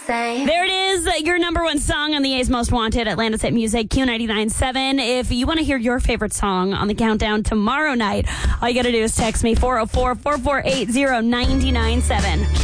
say. There it is, your number one song on the A's Most Wanted, Atlanta's Hit Music, Q99.7. If you want to hear your favorite song on the countdown tomorrow night, all you got to do is text me, 404-448-0997.